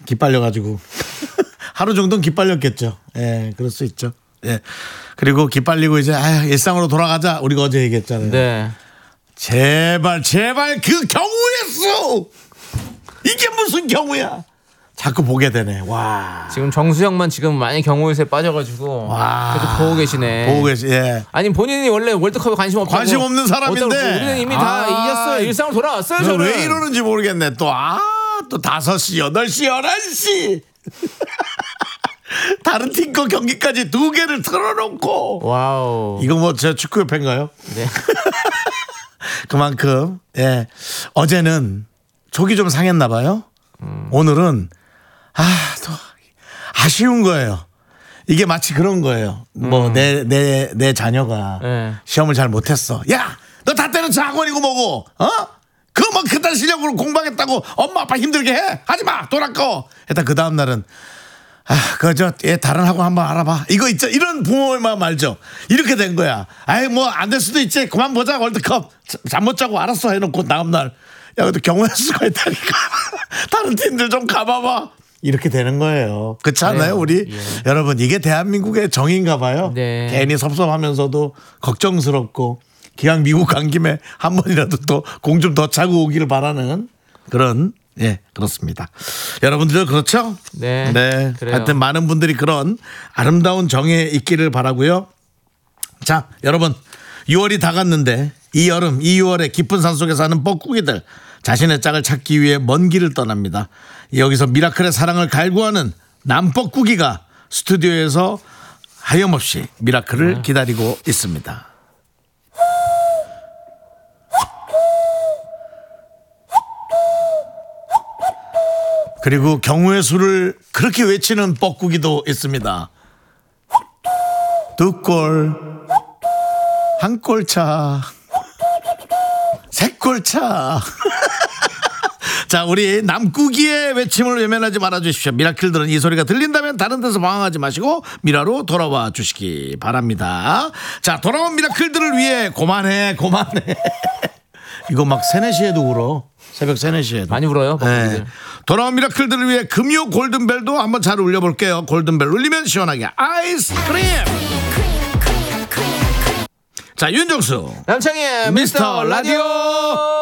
기빨려가지고 하루 정도는 기빨렸겠죠. 예, 그럴 수 있죠. 예. 그리고 기빨리고 이제 일상으로 돌아가자. 우리가 어제 얘기했잖아요. 네. 제발 그 경우의 수. 이게 무슨 경우야? 자꾸 보게 되네. 와. 지금 정수영만 지금 많이 경우의 수에 빠져가지고 계속 보고 계시네. 보고 계시. 예. 아니 본인이 원래 월드컵에 관심 없는 사람인데 우리는 이미 다 이겼어요. 일상으로 돌아왔어요. 저는. 왜 이러는지 모르겠네. 또 5시, 8시, 11시. 다른 팀 거 경기까지 2개를 틀어놓고. 와우. 이거 뭐 제 축구협회인가요? 네. 그만큼 예. 어제는 속이 좀 상했나 봐요. 오늘은 또 아쉬운 거예요. 이게 마치 그런 거예요. 뭐 내 자녀가 시험을 잘 못했어. 야, 너 다 때려쳐 학원이고 뭐고, 그 뭐 그딴 실력으로 공부하겠다고 엄마 아빠 힘들게 해? 하지 마, 돈 아까워. 일단 그 다음 날은 얘 다른 학원 한번 알아봐. 이거 있죠. 이런 부모의 마음 알죠. 이렇게 된 거야. 뭐 안 될 수도 있지. 그만 보자 월드컵. 잠 못 자고 알았어 해놓고 다음 날. 야, 그래도 경우의 수가 있다니까. 다른 팀들 좀 가봐봐. 이렇게 되는 거예요. 그렇지 않아요, 우리? 예. 여러분, 이게 대한민국의 정의인가 봐요. 네. 괜히 섭섭하면서도 걱정스럽고 기왕 미국 간 김에 한 번이라도 또 공 좀 더 차고 오기를 바라는 그런 그렇습니다. 여러분들도 그렇죠? 네. 네. 그래요. 하여튼 많은 분들이 그런 아름다운 정에 있기를 바라고요. 자, 여러분 6월이 다 갔는데 이 여름, 이 6월에 깊은 산속에 사는 뻐꾸기들 자신의 짝을 찾기 위해 먼 길을 떠납니다. 여기서 미라클의 사랑을 갈구하는 남뻐꾸기가 스튜디오에서 하염없이 미라클을 기다리고 있습니다. 그리고 경우의 수를 그렇게 외치는 뻐꾸기도 있습니다. 2골, 1골차, 3골차. 자, 우리 남꾸기의 외침을 외면하지 말아주십시오. 미라클들은 이 소리가 들린다면 다른 데서 방황하지 마시고 미라로 돌아와 주시기 바랍니다. 자, 돌아온 미라클들을 위해 고만해. 이거 막 3, 4시에도 울어. 새벽 3, 4시에도 많이 울어요. 네. 돌아온 미라클들을 위해 금요 골든벨도 한번 잘 울려볼게요. 골든벨 울리면 시원하게 아이스크림. 자, 윤정수 남창희의 미스터 라디오.